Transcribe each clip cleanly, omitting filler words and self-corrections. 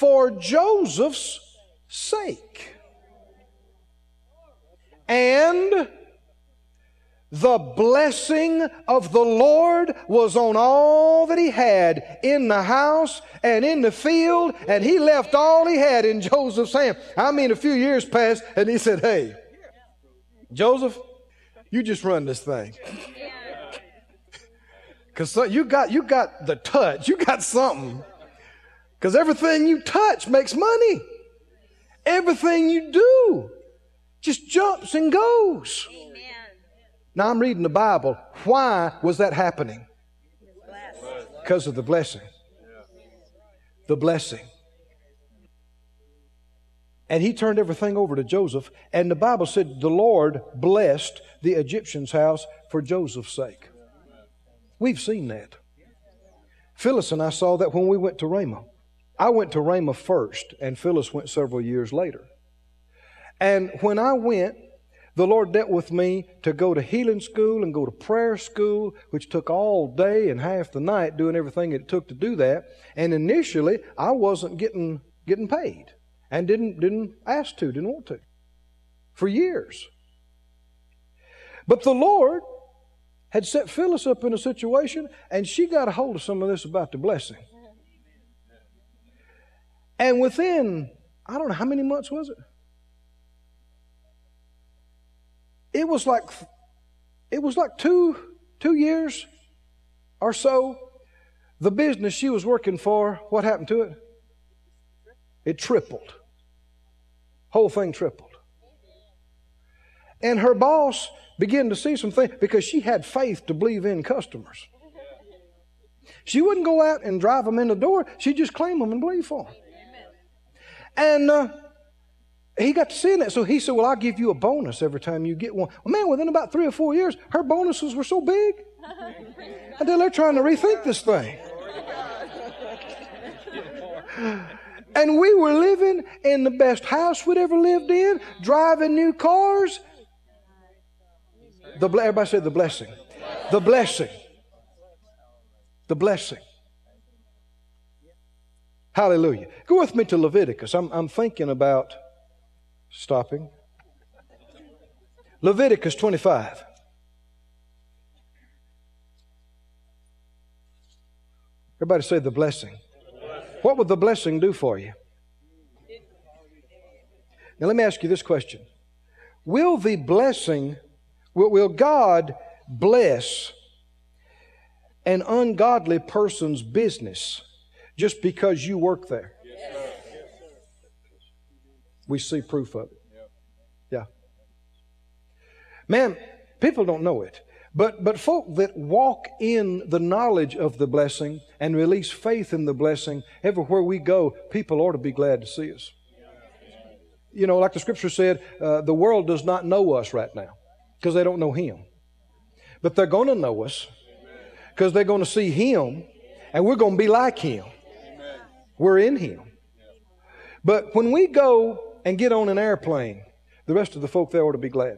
for Joseph's sake. And the blessing of the Lord was on all that he had in the house and in the field, and he left all he had in Joseph's hand. I mean, a few years passed, and he said, hey, Joseph, you just run this thing. Because you got the touch. You got something. Because everything you touch makes money. Everything you do just jumps and goes. Now, I'm reading the Bible. Why was that happening? Because of the blessing. The blessing. And he turned everything over to Joseph. And the Bible said the Lord blessed the Egyptian's house for Joseph's sake. We've seen that. Phyllis and I saw that when we went to Ramah. I went to Ramah first, and Phyllis went several years later. And when I went, the Lord dealt with me to go to healing school and go to prayer school, which took all day and half the night doing everything it took to do that. And initially, I wasn't getting paid and didn't want to for years. But the Lord had set Phyllis up in a situation, and she got a hold of some of this about the blessing. And within, I don't know, how many months was it? It was like 2 years or so. The business she was working for, what happened to it? It tripled. Whole thing tripled. And her boss began to see some things because she had faith to believe in customers. She wouldn't go out and drive them in the door. She'd just claim them and believe for them. And he got to seeing that. So he said, well, I'll give you a bonus every time you get one. Well, man, within about 3 or 4 years, her bonuses were so big until they're trying to rethink this thing. And we were living in the best house we'd ever lived in, driving new cars. Everybody said the blessing. The blessing. The blessing. Hallelujah. Go with me to Leviticus. I'm thinking about stopping. Leviticus 25. Everybody say the blessing. What would the blessing do for you? Now let me ask you this question. Will God bless an ungodly person's business just because you work there? We see proof of it. Yeah. Man, people don't know it. But folk that walk in the knowledge of the blessing and release faith in the blessing, everywhere we go, people ought to be glad to see us. You know, like the Scripture said, the world does not know us right now because they don't know Him. But they're going to know us because they're going to see Him, and we're going to be like Him. We're in Him. But when we go and get on an airplane, the rest of the folk there ought to be glad.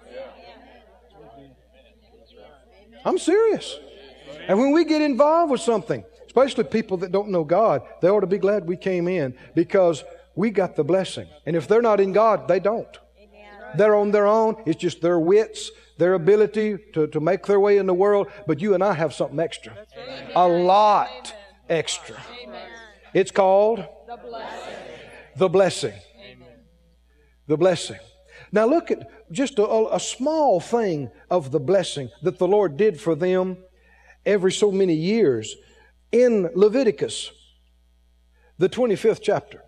I'm serious. And when we get involved with something, especially people that don't know God, they ought to be glad we came in because we got the blessing. And if they're not in God, they don't. They're on their own. It's just their wits, their ability to make their way in the world. But you and I have something extra. A lot extra. It's called the blessing. The blessing. Now look at just a small thing of the blessing that the Lord did for them every so many years in Leviticus, the 25th chapter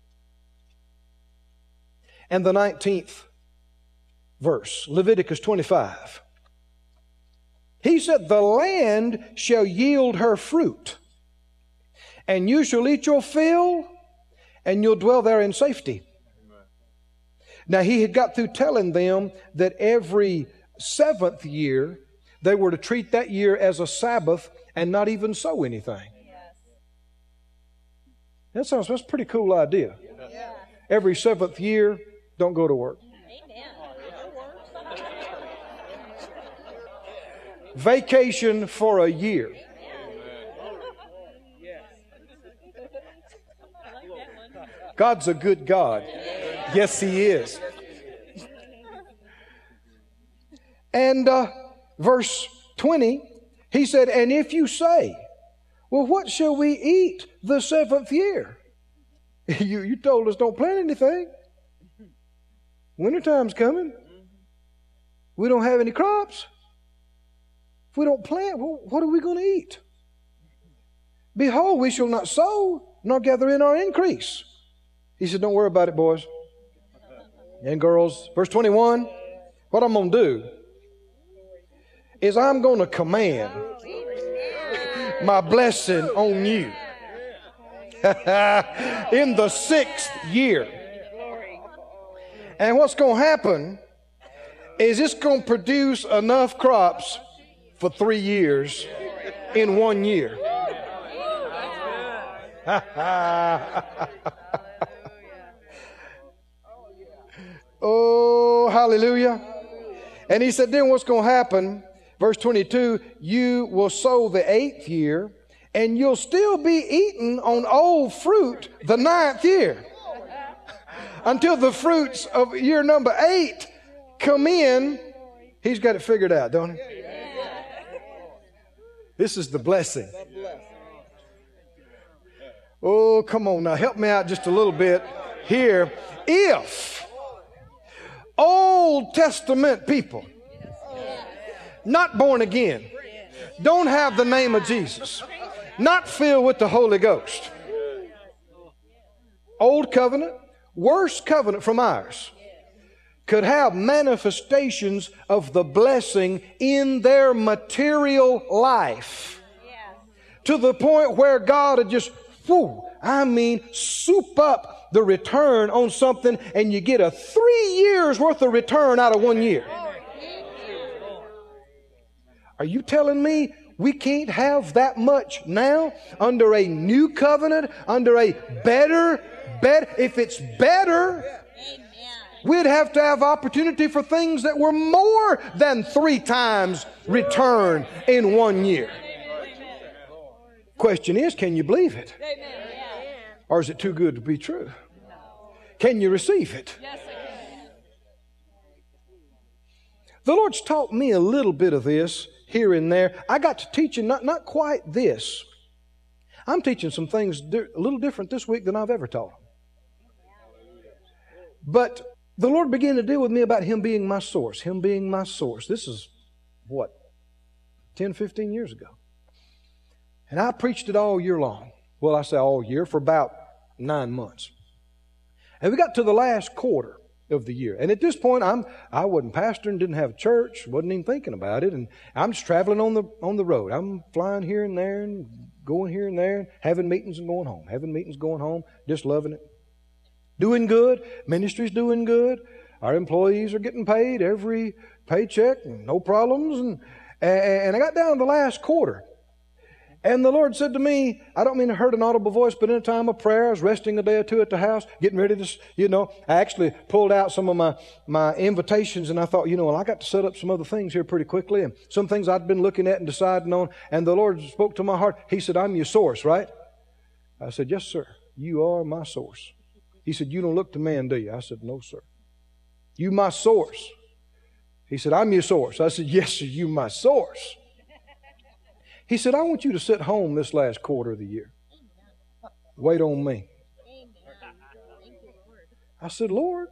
and the 19th verse. Leviticus 25. He said, the land shall yield her fruit, and you shall eat your fill, and you'll dwell there in safety. Now, he had got through telling them that every 7th year, they were to treat that year as a Sabbath and not even sow anything. That's a pretty cool idea. Every 7th year, don't go to work. Vacation for a year. God's a good God. Yes, He is. And verse 20, He said, and if you say, well, what shall we eat the seventh year? You told us don't plant anything. Wintertime's coming. We don't have any crops. If we don't plant, well, what are we going to eat? Behold, we shall not sow, nor gather in our increase. He said, don't worry about it, boys and girls. Verse 21, what I'm going to do is I'm going to command my blessing on you in the sixth year. And what's going to happen is it's going to produce enough crops for 3 years in 1 year. Oh, hallelujah. And he said, then what's going to happen? Verse 22, you will sow the 8th year, and you'll still be eating on old fruit the 9th year. Until the fruits of year number 8 come in. He's got it figured out, don't he? This is the blessing. Oh, come on now. Help me out just a little bit here. If Old Testament people, not born again, don't have the name of Jesus, not filled with the Holy Ghost, Old Covenant, worse covenant from ours, could have manifestations of the blessing in their material life to the point where God would just, soup up the return on something, and you get a 3 years worth of return out of 1 year. Are you telling me we can't have that much now under a new covenant, under a better, if it's better, we'd have to have opportunity for things that were more than 3 times return in 1 year. Question is, can you believe it? Or is it too good to be true? Can you receive it? The Lord's taught me a little bit of this here and there. I got to teaching not quite this. I'm teaching some things a little different this week than I've ever taught. But the Lord began to deal with me about Him being my source. Him being my source. This is, 10, 15 years ago. And I preached it all year long. Well, I say all year, for about 9 months. And we got to the last quarter of the year. And at this point, I wasn't pastoring, didn't have a church, wasn't even thinking about it. And I'm just traveling on the road. I'm flying here and there and going here and there, having meetings and going home. Having meetings, going home, just loving it. Doing good. Ministry's doing good. Our employees are getting paid every paycheck, no problems. And I got down to the last quarter. And the Lord said to me, I don't mean to hurt an audible voice, but in a time of prayer, I was resting a day or two at the house, getting ready to, I actually pulled out some of my invitations, and I thought, I got to set up some other things here pretty quickly, and some things I'd been looking at and deciding on, and the Lord spoke to my heart. He said, I'm your source, right? I said, yes, sir. You are my source. He said, you don't look to man, do you? I said, no, sir. You my source. He said, I'm your source. I said, yes, sir, you my source. He said, I want you to sit home this last quarter of the year. Wait on me. I said, Lord,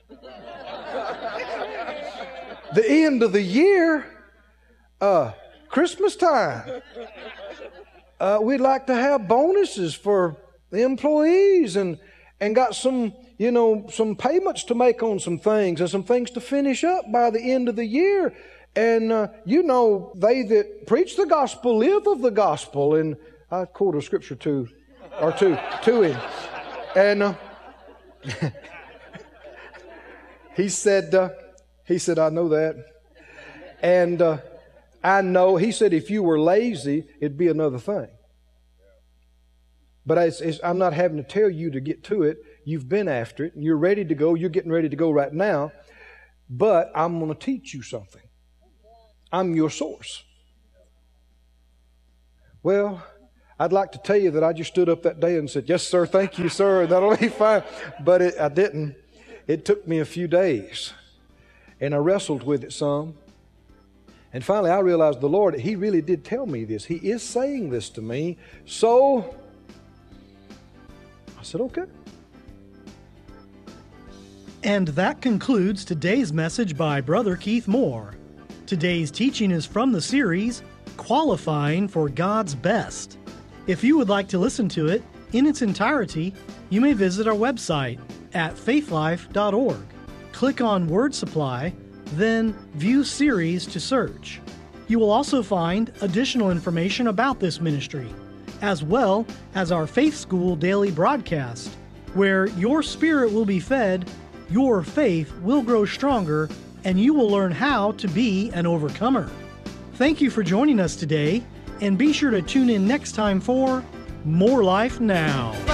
the end of the year, Christmas time, we'd like to have bonuses for the employees and got some, some payments to make on some things and some things to finish up by the end of the year. And, they that preach the gospel live of the gospel. And I quote a scripture to him. And he said, I know that. And I know, he said, if you were lazy, it'd be another thing. But I'm not having to tell you to get to it. You've been after it. You're ready to go. You're getting ready to go right now. But I'm going to teach you something. I'm your source. Well, I'd like to tell you that I just stood up that day and said, yes, sir, thank you, sir, and that'll be fine. But I didn't. It took me a few days, and I wrestled with it some. And finally, I realized the Lord, He really did tell me this. He is saying this to me. So I said, okay. And that concludes today's message by Brother Keith Moore. Today's teaching is from the series, Qualifying for God's Best. If you would like to listen to it in its entirety, you may visit our website at faithlife.org. Click on Word Supply, then View Series to search. You will also find additional information about this ministry, as well as our Faith School daily broadcast, where your spirit will be fed, your faith will grow stronger, and you will learn how to be an overcomer. Thank you for joining us today, and be sure to tune in next time for More Life Now.